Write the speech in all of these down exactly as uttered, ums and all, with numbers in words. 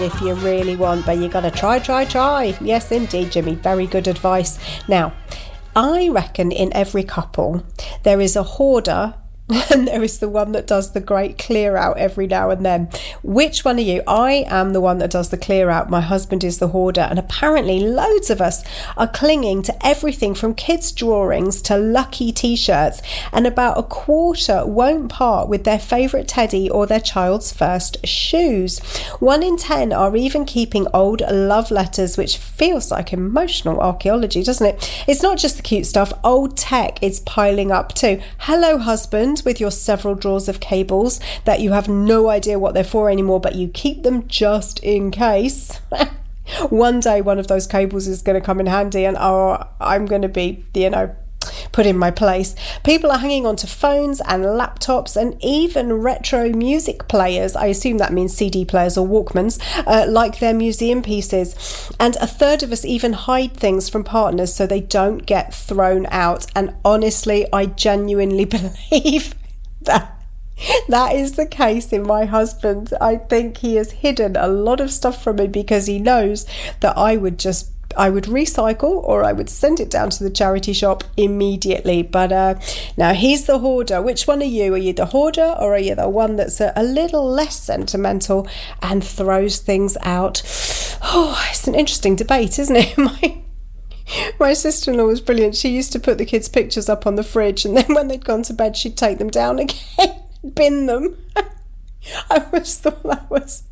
if you really want, but you gotta try, try, try. Yes, indeed, Jimmy. Very good advice. Now, I reckon in every couple there is a hoarder and there is the one that does the great clear out every now and then. Which one are you? I am the one that does the clear out. My husband is the hoarder, and apparently loads of us are clinging to everything from kids' drawings to lucky t-shirts, and about a quarter won't part with their favourite teddy or their child's first shoes. One in ten are even keeping old love letters, which feels like emotional archaeology, doesn't it? It's not just the cute stuff. Old tech is piling up too. Hello, husband, with your several drawers of cables that you have no idea what they're for anymore, but you keep them just in case. One day one of those cables is going to come in handy, and oh, I'm going to be, you know, put in my place. People are hanging on to phones and laptops and even retro music players. I assume that means C D players or Walkmans, uh, like their museum pieces. And a third of us even hide things from partners so they don't get thrown out. And honestly, I genuinely believe that that is the case in my husband. I think he has hidden a lot of stuff from me because he knows that I would just I would recycle or I would send it down to the charity shop immediately. But uh, now he's the hoarder. Which one are you? Are you the hoarder, or are you the one that's a, a little less sentimental and throws things out? Oh, it's an interesting debate, isn't it? My My sister-in-law was brilliant. She used to put the kids' pictures up on the fridge, and then when they'd gone to bed, she'd take them down again, bin them. I always thought that was...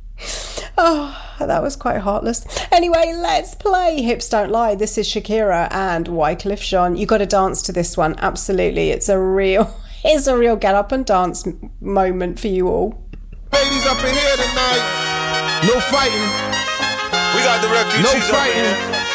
Oh, that was quite heartless. Anyway, let's play Hips Don't Lie. This is Shakira and Wyclef Jean. You got to dance to this one. Absolutely. It's a real, it's a real get up and dance moment for you all. Ladies up in here tonight. No fighting. We got the refugees. No fighting.